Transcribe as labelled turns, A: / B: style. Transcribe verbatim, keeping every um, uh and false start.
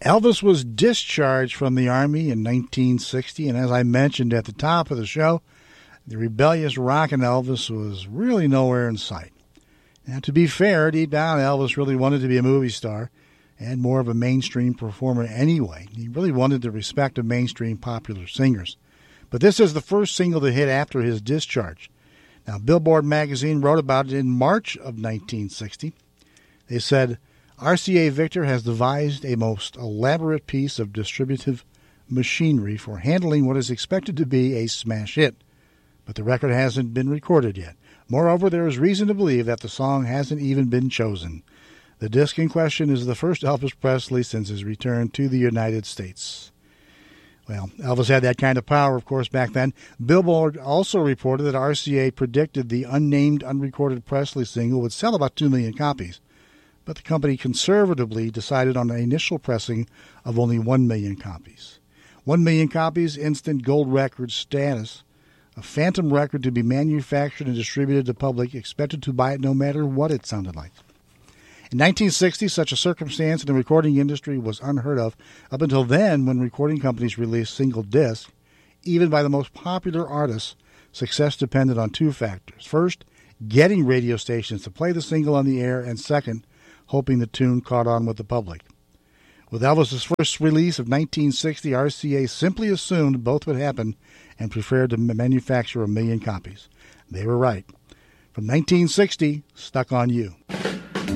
A: Elvis was discharged from the Army in nineteen sixty, and as I mentioned at the top of the show, the rebellious rockin' Elvis was really nowhere in sight. Now, to be fair, deep down, Elvis really wanted to be a movie star and more of a mainstream performer anyway. He really wanted the respect of mainstream popular singers. But this is the first single to hit after his discharge. Now, Billboard magazine wrote about it in March of nineteen sixty. They said, R C A Victor has devised a most elaborate piece of distributive machinery for handling what is expected to be a smash hit, but the record hasn't been recorded yet. Moreover, there is reason to believe that the song hasn't even been chosen. The disc in question is the first Elvis Presley since his return to the United States. Well, Elvis had that kind of power, of course, back then. Billboard also reported that R C A predicted the unnamed, unrecorded Presley single would sell about two million copies. But the company conservatively decided on an initial pressing of only one million copies. one million copies, instant gold record status, a phantom record to be manufactured and distributed to the public, expected to buy it no matter what it sounded like. In nineteen sixty, such a circumstance in the recording industry was unheard of. Up until then, when recording companies released single discs, even by the most popular artists, success depended on two factors. First, getting radio stations to play the single on the air, and second, hoping the tune caught on with the public. With Elvis's first release of nineteen sixty, R C A simply assumed both would happen and prepared to manufacture a million copies. They were right. From nineteen sixty, Stuck on You.